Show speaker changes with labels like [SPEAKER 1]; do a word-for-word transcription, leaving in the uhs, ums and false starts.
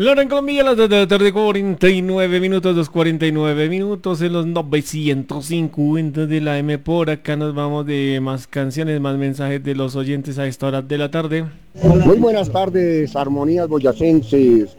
[SPEAKER 1] La hora en Colombia, las dos de la tarde, cuarenta y nueve minutos, dos cuarenta y nueve minutos en los novecientos cincuenta de la M. Por acá nos vamos de más canciones, más mensajes de los oyentes a esta hora de la tarde.
[SPEAKER 2] Muy buenas tardes, armonías boyacenses.